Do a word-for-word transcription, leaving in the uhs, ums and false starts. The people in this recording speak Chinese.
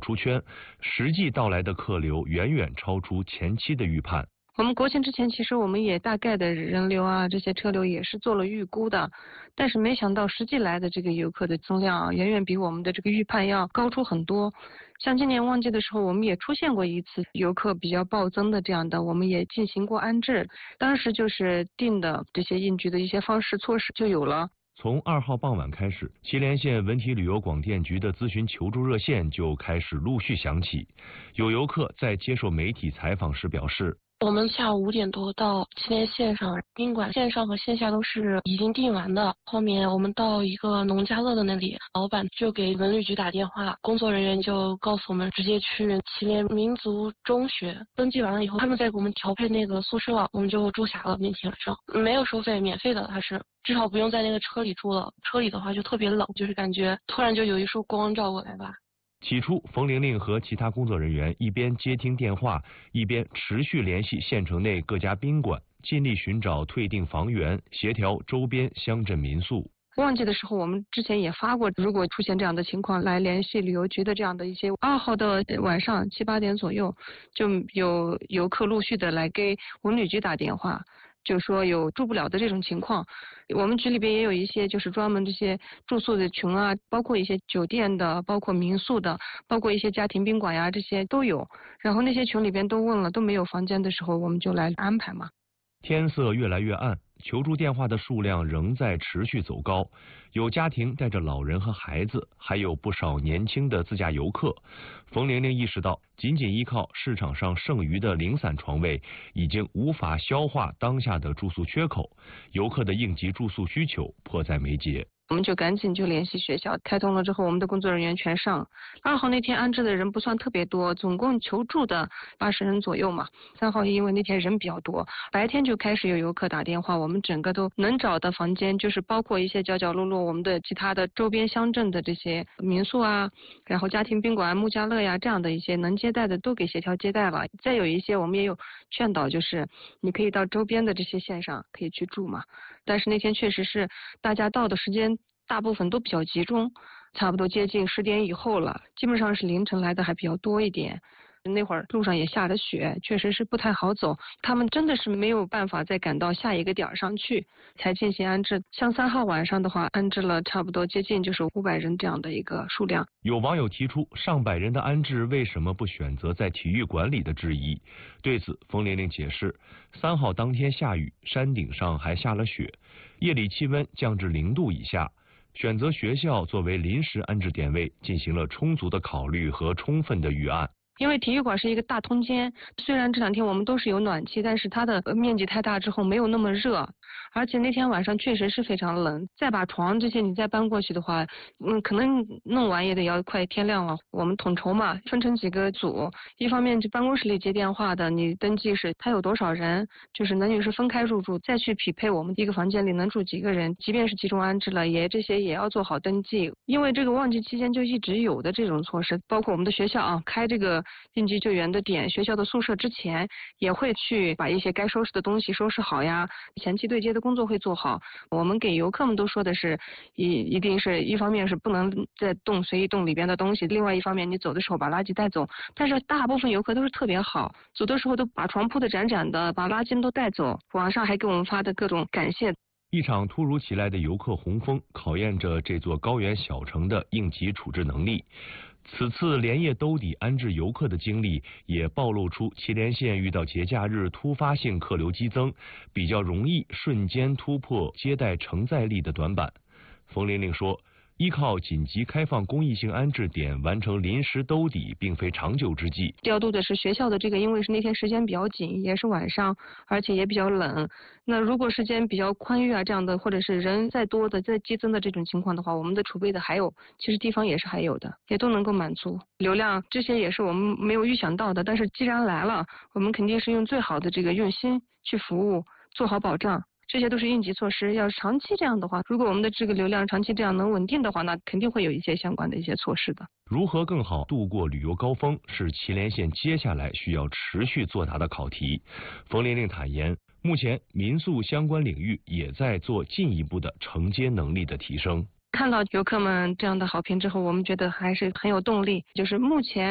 出圈，实际到来的客流远远超出前期的预判。 我们国庆之前，其实我们也大概的人流啊，这些车流也是做了预估的，但是没想到实际来的这个游客的增量啊，远远比我们的这个预判要高出很多。像今年旺季的时候，我们也出现过一次游客比较暴增的这样的，我们也进行过安置，当时就是定的这些应急的一些方式措施就有了。 从二号傍晚开始，祁连县文体旅游广电局的咨询求助热线就开始陆续响起。有游客在接受媒体采访时表示， 我们下午五点多到祁连线上宾馆，线上和线下都是已经订完的。后面我们到一个农家乐的那里，老板就给文旅局打电话，工作人员就告诉我们直接去祁连民族中学登记完了以后，他们再给我们调配那个宿舍，我们就住下了。那天晚上没有收费，免费的，它是至少不用在那个车里住了。车里的话就特别冷，就是感觉突然就有一束光照过来吧。 起初，冯玲玲和其他工作人员一边接听电话，一边持续联系县城内各家宾馆，尽力寻找退订房源，协调周边乡镇民宿。 旺季的时候，我们之前也发过，如果出现这样的情况，来联系旅游局的这样的一些。二号的晚上七八点左右，就有游客陆续的来给文旅局打电话，就说有住不了的这种情况。我们局里边也有一些就是专门这些住宿的群啊，包括一些酒店的，包括民宿的，包括一些家庭宾馆呀，这些都有。然后那些群里边都问了，都没有房间的时候，我们就来安排嘛。 天色越来越暗，求助电话的数量仍在持续走高，有家庭带着老人和孩子，还有不少年轻的自驾游客。冯玲玲意识到，仅仅依靠市场上剩余的零散床位，已经无法消化当下的住宿缺口，游客的应急住宿需求迫在眉睫。 我们就赶紧就联系学校，开通了之后，我们的工作人员全上。二号那天安置的人不算特别多，总共求助的八十人左右嘛。三号因为那天人比较多，白天就开始有游客打电话，我们整个都能找的房间，就是包括一些角角落落，我们的其他的周边乡镇的这些民宿啊，然后家庭宾馆、木家乐呀这样的一些能接待的都给协调接待了。再有一些我们也有劝导，就是你可以到周边的这些县上可以去住嘛。但是那天确实是大家到的时间大部分都比较集中，差不多接近十点以后了，基本上是凌晨来的还比较多一点。那会儿路上也下着雪，确实是不太好走，他们真的是没有办法再赶到下一个点上去才进行安置。像三号晚上的话，安置了差不多接近就是五百人这样的一个数量。 有网友提出上百人的安置为什么不选择在体育馆里的质疑，对此冯玲玲解释，三号当天下雨，山顶上还下了雪，夜里气温降至零度以下，选择学校作为临时安置点位，进行了充足的考虑和充分的预案。 因为体育馆是一个大通间，虽然这两天我们都是有暖气，但是它的面积太大之后没有那么热，而且那天晚上确实是非常冷，再把床这些你再搬过去的话，嗯，可能弄完也得要快天亮了。我们统筹嘛，分成几个组，一方面就办公室里接电话的，你登记是他有多少人，就是男女是分开入住，再去匹配我们一个房间里能住几个人，即便是集中安置了，也这些也要做好登记。因为这个旺季期间就一直有的这种措施，包括我们的学校啊，开这个应急救援的点，学校的宿舍之前也会去把一些该收拾的东西收拾好呀，前期对接的工作会做好。我们给游客们都说的是，一一定是一方面是不能再动随意动里边的东西，另外一方面你走的时候把垃圾带走。但是大部分游客都是特别好，走的时候都把床铺的展展的，把垃圾都带走，网上还给我们发的各种感谢。 一场突如其来的游客洪峰，考验着这座高原小城的应急处置能力。此次连夜兜底安置游客的经历，也暴露出祁连县遇到节假日突发性客流激增，比较容易瞬间突破接待承载力的短板。冯玲玲说，依靠紧急开放公益性安置点完成临时兜底，并非长久之计。 调度的是学校的这个，因为是那天时间比较紧，也是晚上，而且也比较冷。那如果时间比较宽裕啊，这样的，或者是人再多的、再激增的这种情况的话，我们的储备的还有，其实地方也是还有的，也都能够满足流量。这些也是我们没有预想到的，但是既然来了，我们肯定是用最好的这个用心去服务，做好保障。这些都是应急措施，要是长期这样的话，如果我们的这个流量长期这样能稳定的话，那肯定会有一些相关的一些措施的。 如何更好度过旅游高峰，是祁连县接下来需要持续作答的考题。冯玲玲坦言，目前民宿相关领域也在做进一步的承接能力的提升。 看到游客们这样的好评之后，我们觉得还是很有动力，就是目前